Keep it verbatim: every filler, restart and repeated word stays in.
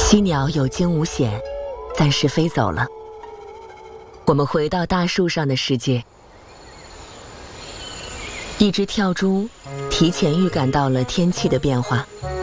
栖鸟有惊无险，暂时飞走了。我们回到大树上的世界。一只跳蛛提前预感到了天气的变化，